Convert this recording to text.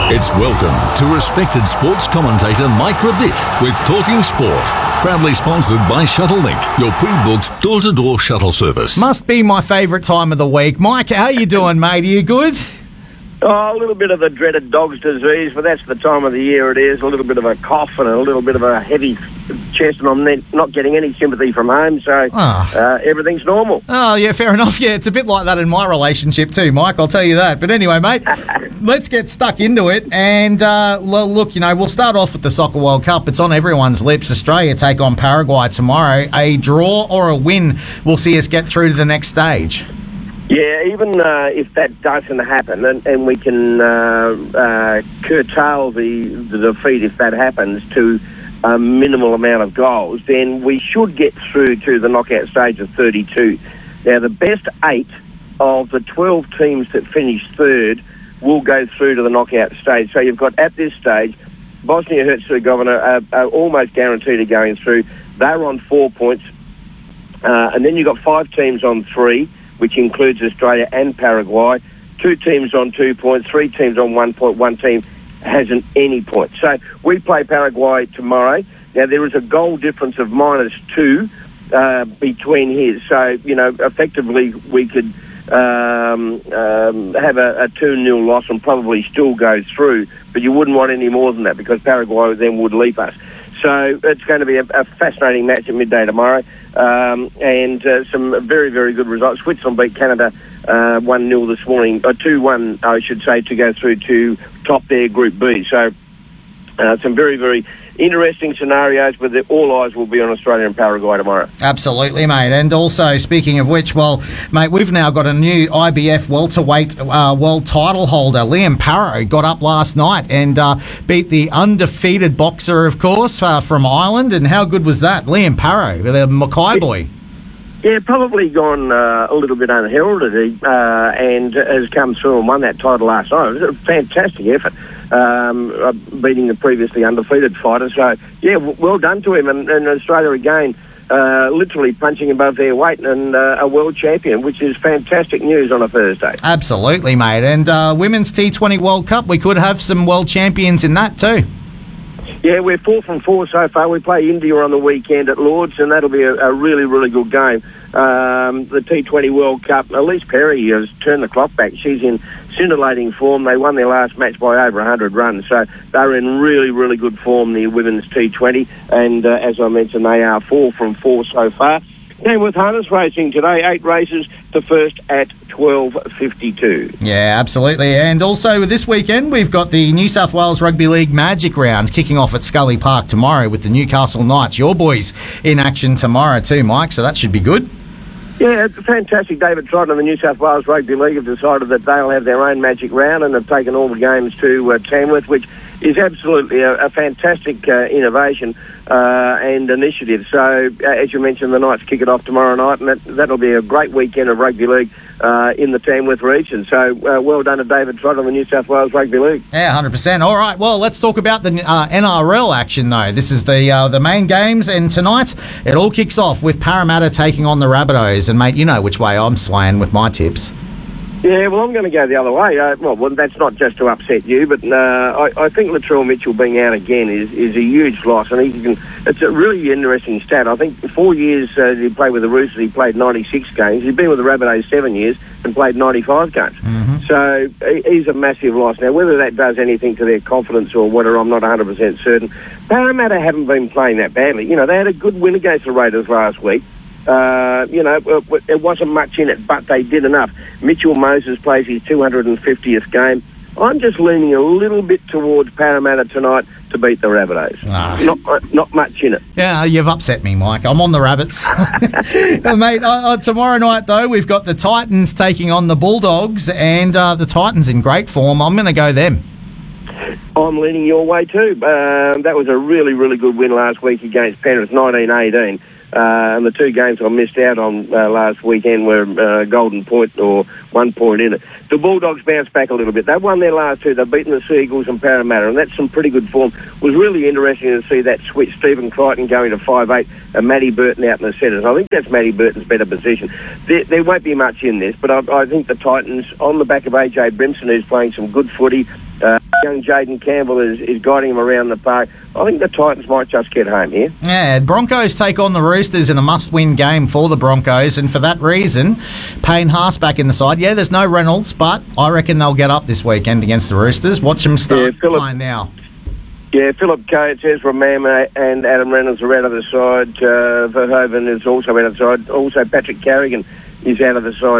It's welcome to respected sports commentator Mike Rabitt with Talking Sport. Proudly sponsored by Shuttlelink, your pre-booked door-to-door shuttle service. Must be my favourite time of the week. Mike, how you doing, mate? Are you good? Oh, a little bit of the dreaded dog's disease, but that's the time of the year it is. A little bit of a cough and a little bit of a heavy chest, and I'm not getting any sympathy from home, so everything's normal. Oh, yeah, fair enough. Yeah, it's a bit like that in my relationship too, Mike, I'll tell you that. But anyway, mate, let's get stuck into it. And, look, we'll start off with the Soccer World Cup. It's on everyone's lips. Australia take on Paraguay tomorrow. A draw or a win will see us get through to the next stage. Yeah, even if that doesn't happen, and we can curtail the defeat if that happens to a minimal amount of goals, then we should get through to the knockout stage of 32. Now, the best 8 of the 12 teams that finish third will go through to the knockout stage. So you've got, at this stage, Bosnia-Herzegovina are almost guaranteed of going through. They're on 4 points. And then you've got 5 teams on 3, which includes Australia and Paraguay. 2 teams on 2 points, 3 teams on 1 point, 1 team hasn't any points. So we play Paraguay tomorrow. Now, there is a goal difference of -2 between his. So, effectively we could have a 2-0 loss and probably still go through, but you wouldn't want any more than that because Paraguay then would leap us. So it's going to be a fascinating match at midday tomorrow, and some very, very good results. Switzerland beat Canada 1-0 this morning, 2-1, I should say, to go through to top their Group B. So some very, very interesting scenarios, but all eyes will be on Australia and Paraguay tomorrow. Absolutely, mate. And also, speaking of which, well, mate, we've now got a new IBF welterweight world title holder. Liam Parrow got up last night and beat the undefeated boxer, of course, from Ireland. And how good was that? Liam Parrow, the Mackay boy. Yeah, probably gone a little bit unheralded and has come through and won that title last night. It was a fantastic effort, beating the previously undefeated fighter. So, yeah, well done to him. And Australia, again, literally punching above their weight and a world champion, which is fantastic news on a Thursday. Absolutely, mate. And Women's T20 World Cup, we could have some world champions in that too. Yeah, we're 4 from 4 so far. We play India on the weekend at Lords, and that'll be a really, really good game. The T20 World Cup, Elise Perry has turned the clock back. She's in scintillating form. They won their last match by over 100 runs, so they're in really, really good form, the Women's T20. And as I mentioned, they are 4 from 4 so far. Same with harness racing today, 8 races, the first at 12:52. Yeah, absolutely. And also this weekend, we've got the New South Wales Rugby League Magic Round kicking off at Scully Park tomorrow with the Newcastle Knights. Your boys in action tomorrow too, Mike, so that should be good. Yeah, it's fantastic. David Trotton and the New South Wales Rugby League have decided that they'll have their own Magic Round and have taken all the games to Tamworth, which is absolutely a fantastic innovation and initiative. So, as you mentioned, the Knights kick it off tomorrow night, and that'll be a great weekend of rugby league in the Tamworth region. So, well done to David Trott on the New South Wales Rugby League. Yeah, 100%. All right, well, let's talk about the NRL action, though. This is the main games, and tonight it all kicks off with Parramatta taking on the Rabbitohs. And, mate, you know which way I'm swaying with my tips. Yeah, well, I'm going to go the other way. Well, that's not just to upset you, but I think Latrell Mitchell being out again is a huge loss, and it's a really interesting stat. I think 4 years he played with the Roosters, he played 96 games. He's been with the Rabbitohs 7 years and played 95 games. Mm-hmm. So he's a massive loss. Now, whether that does anything to their confidence or whatever, I'm not 100% certain. Parramatta haven't been playing that badly. They had a good win against the Raiders last week. There wasn't much in it, but they did enough. Mitchell Moses plays his 250th game. I'm just leaning a little bit towards Parramatta tonight to beat the Rabbitohs. Not much in it. Yeah, you've upset me, Mike. I'm on the Rabbits. Mate, tomorrow night, though, we've got the Titans taking on the Bulldogs, and the Titans in great form. I'm going to go them. I'm leaning your way too. That was a really, really good win last week against Penrith, 19-18. And the 2 games I missed out on last weekend were Golden Point or 1 point in it. The Bulldogs bounced back a little bit. They've won their last 2. They've beaten the Seagulls and Parramatta, and that's some pretty good form. It was really interesting to see that switch, Stephen Crichton going to 5'8", and Matty Burton out in the centres. I think that's Matty Burton's better position. There won't be much in this, but I think the Titans, on the back of AJ Brimson, who's playing some good footy, young Jaden Campbell is guiding him around the park. I think the Titans might just get home here. Yeah, Broncos take on the Roosters in a must-win game for the Broncos, and for that reason, Payne Haas back in the side. Yeah, there's no Reynolds, but I reckon they'll get up this weekend against the Roosters. Watch them start playing now. Yeah, Philip Coates, Ezra Mama and Adam Reynolds are out of the side. Verhoeven is also out of the side. Also, Patrick Carrigan is out of the side.